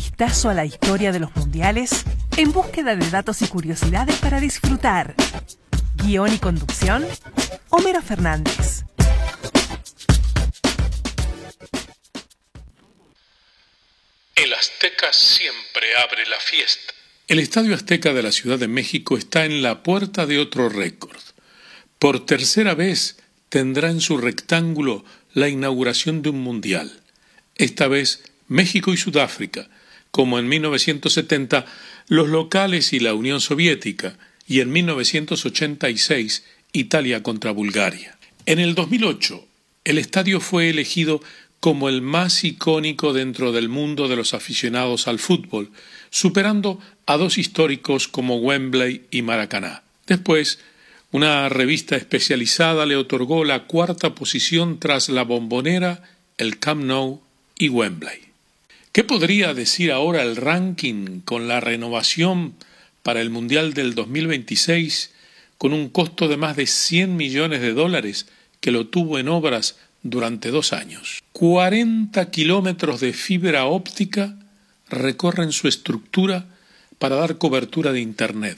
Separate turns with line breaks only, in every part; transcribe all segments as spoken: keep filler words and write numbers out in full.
vistazo a la historia de los mundiales en búsqueda de datos y curiosidades para disfrutar. Guión y conducción, Homero Fernández.
El Azteca siempre abre la fiesta. El Estadio Azteca de la Ciudad de México está en la puerta de otro récord. Por tercera vez tendrá en su rectángulo la inauguración de un mundial. Esta vez México y Sudáfrica, como en mil novecientos setenta los locales y la Unión Soviética, y en mil novecientos ochenta y seis Italia contra Bulgaria. En el dos mil ocho, el estadio fue elegido como el más icónico dentro del mundo de los aficionados al fútbol, superando a dos históricos como Wembley y Maracaná. Después, una revista especializada le otorgó la cuarta posición tras la Bombonera, el Camp Nou y Wembley. ¿Qué podría decir ahora el ranking con la renovación para el Mundial del dos mil veintiséis con un costo de más de cien millones de dólares que lo tuvo en obras durante dos años? cuarenta kilómetros de fibra óptica recorren su estructura para dar cobertura de Internet.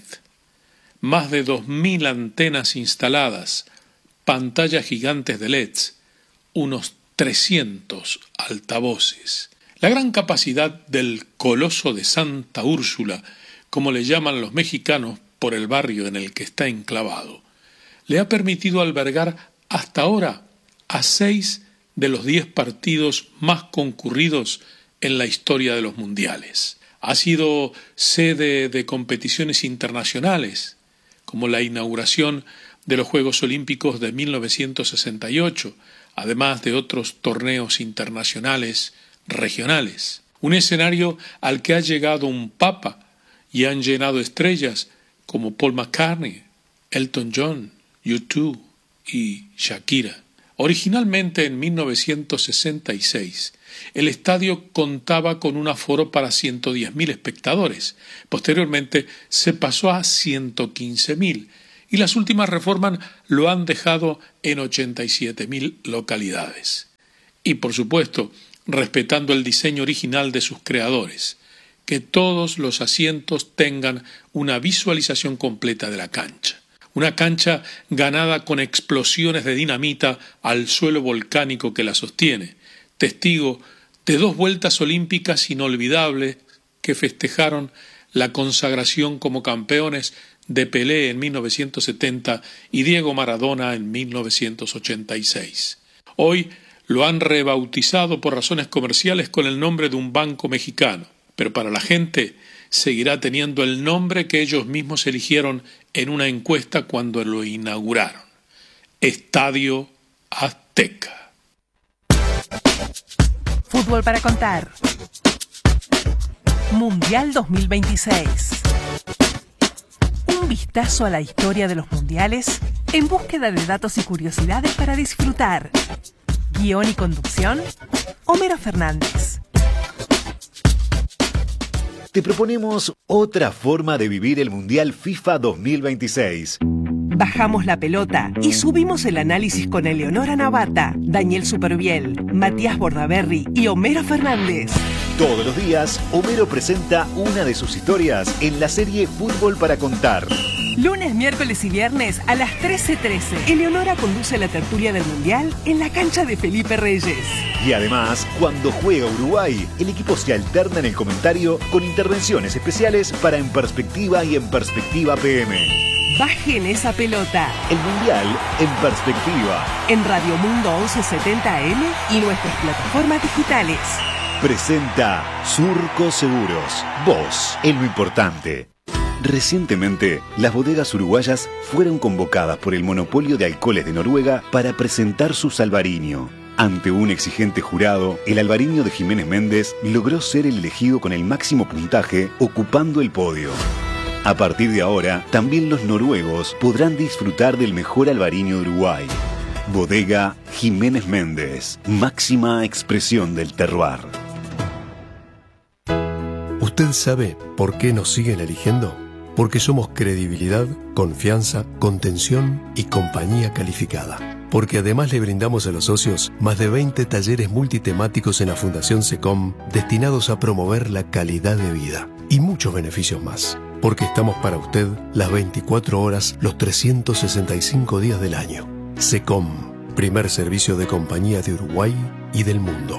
Más de dos mil antenas instaladas, pantallas gigantes de L E Ds, unos trescientos altavoces. La gran capacidad del Coloso de Santa Úrsula, como le llaman los mexicanos por el barrio en el que está enclavado, le ha permitido albergar hasta ahora a seis de los diez partidos más concurridos en la historia de los mundiales. Ha sido sede de competiciones internacionales, como la inauguración de los Juegos Olímpicos de mil novecientos sesenta y ocho, además de otros torneos internacionales regionales. Un escenario al que ha llegado un papa y han llenado estrellas como Paul McCartney, Elton John, U dos y Shakira. Originalmente en mil novecientos sesenta y seis, el estadio contaba con un aforo para ciento diez mil espectadores. Posteriormente se pasó a ciento quince mil y las últimas reformas lo han dejado en ochenta y siete mil localidades. Y por supuesto, respetando el diseño original de sus creadores, que todos los asientos tengan una visualización completa de la cancha. Una cancha ganada con explosiones de dinamita al suelo volcánico que la sostiene, testigo de dos vueltas olímpicas inolvidables que festejaron la consagración como campeones de Pelé en mil novecientos setenta y Diego Maradona en mil novecientos ochenta y seis. Hoy lo han rebautizado por razones comerciales con el nombre de un banco mexicano, pero para la gente seguirá teniendo el nombre que ellos mismos eligieron en una encuesta cuando lo inauguraron: Estadio Azteca.
Fútbol para contar. Mundial dos mil veintiséis. Un vistazo a la historia de los mundiales en búsqueda de datos y curiosidades para disfrutar. Guión y conducción, Homero Fernández.
Te proponemos otra forma de vivir el Mundial FIFA dos mil veintiséis.
Bajamos la pelota y subimos el análisis con Eleonora Navata, Daniel Superviel, Matías Bordaberry y Homero Fernández.
Todos los días, Homero presenta una de sus historias en la serie Fútbol para Contar.
Lunes, miércoles y viernes a las trece trece. Eleonora conduce la tertulia del Mundial en la cancha de Felipe Reyes.
Y además, cuando juega Uruguay, el equipo se alterna en el comentario con intervenciones especiales para En Perspectiva y En Perspectiva P M.
Bajen esa pelota.
El Mundial en Perspectiva.
En Radio Mundo once setenta A M y nuestras plataformas digitales.
Presenta Surco Seguros. Vos, en lo importante. Recientemente, las bodegas uruguayas fueron convocadas por el monopolio de alcoholes de Noruega para presentar su Albariño. Ante un exigente jurado, el Albariño de Jiménez Méndez logró ser el elegido con el máximo puntaje, ocupando el podio. A partir de ahora, también los noruegos podrán disfrutar del mejor Albariño de Uruguay. Bodega Jiménez Méndez, máxima expresión del terroir.
¿Usted sabe por qué nos siguen eligiendo? Porque somos credibilidad, confianza, contención y compañía calificada. porque además le brindamos a los socios más de veinte talleres multitemáticos en la Fundación SECOM destinados a promover la calidad de vida y muchos beneficios más, porque estamos para usted las veinticuatro horas, los trescientos sesenta y cinco días del año. SECOM, primer servicio de compañía de Uruguay y del mundo.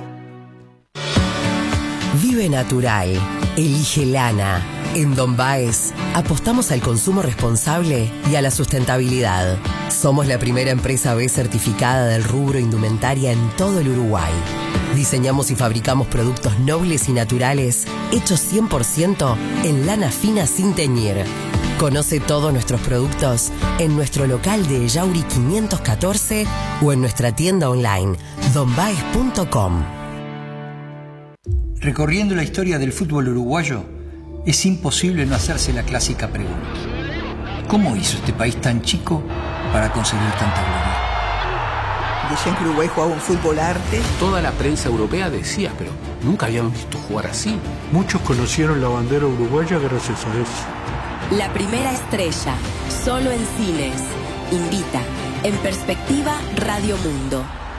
Vive natural, elige lana. En Don Baez apostamos al consumo responsable y a la sustentabilidad. Somos la primera empresa B certificada del rubro indumentaria en todo el Uruguay. Diseñamos y fabricamos productos nobles y naturales hechos cien por ciento en lana fina sin teñir. Conoce todos nuestros productos en nuestro local de Yauri quinientos catorce o en nuestra tienda online don baez punto com.
Recorriendo la historia del fútbol uruguayo, es imposible no hacerse la clásica pregunta: ¿cómo hizo este país tan chico para conseguir tanta gloria?
Decían que Uruguay jugaba un fútbol arte.
Toda la prensa europea decía, pero nunca habíamos visto jugar así.
Muchos conocieron la bandera uruguaya gracias a eso.
La primera estrella, solo en cines. Invita, en perspectiva, Radio Mundo.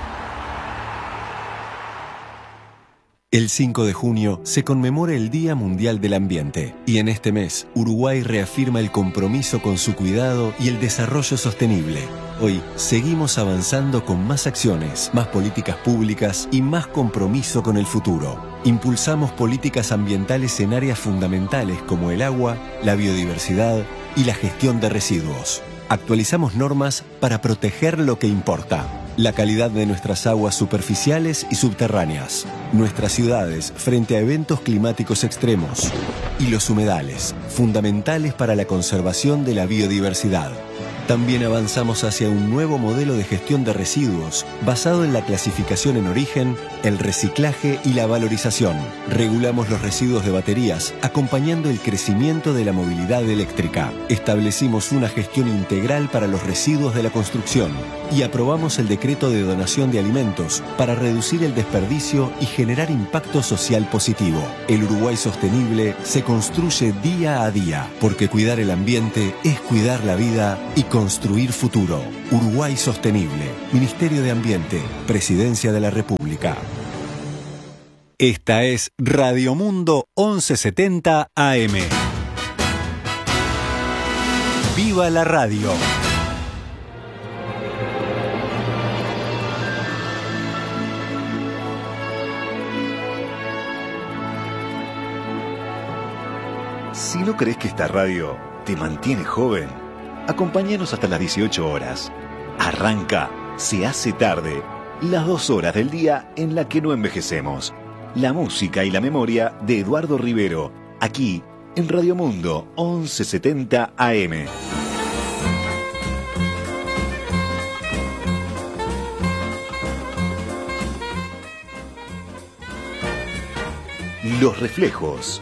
El cinco de junio se conmemora el Día Mundial del Ambiente y en este mes Uruguay reafirma el compromiso con su cuidado y el desarrollo sostenible. Hoy seguimos avanzando con más acciones, más políticas públicas y más compromiso con el futuro. Impulsamos políticas ambientales en áreas fundamentales como el agua, la biodiversidad y la gestión de residuos. Actualizamos normas para proteger lo que importa: la calidad de nuestras aguas superficiales y subterráneas, nuestras ciudades frente a eventos climáticos extremos y los humedales, fundamentales para la conservación de la biodiversidad. También avanzamos hacia un nuevo modelo de gestión de residuos basado en la clasificación en origen, el reciclaje y la valorización. Regulamos los residuos de baterías, acompañando el crecimiento de la movilidad eléctrica. Establecimos una gestión integral para los residuos de la construcción y aprobamos el decreto de donación de alimentos para reducir el desperdicio y generar impacto social positivo. El Uruguay sostenible se construye día a día, porque cuidar el ambiente es cuidar la vida y construir futuro. Uruguay Sostenible, Ministerio de Ambiente, Presidencia de la República.
Esta es Radio Mundo once setenta A M. ¡Viva la radio! Si no crees que esta radio te mantiene joven, acompáñanos hasta las dieciocho horas. Arranca Se hace tarde, las dos horas del día en la que no envejecemos. La música y la memoria de Eduardo Rivero, aquí en Radio Mundo once setenta A M. Los reflejos.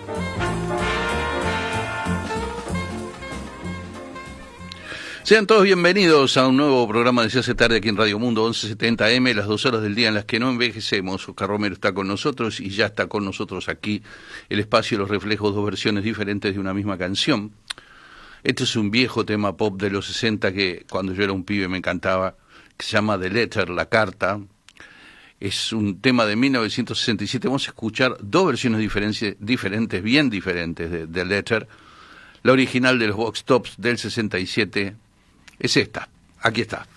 Sean todos bienvenidos a un nuevo programa de Se hace tarde aquí en Radio Mundo once setenta A M, las dos horas del día en las que no envejecemos. Oscar Romero está con nosotros y ya está con nosotros aquí el espacio Los Reflejos, dos versiones diferentes de una misma canción. Este es un viejo tema pop de los sesenta que cuando yo era un pibe me encantaba, que se llama The Letter, La Carta. Es un tema de mil novecientos sesenta y siete. Vamos a escuchar dos versiones diferentes, diferentes bien diferentes de The Letter. La original de los Vox Tops del sesenta y siete es esta. Aquí está.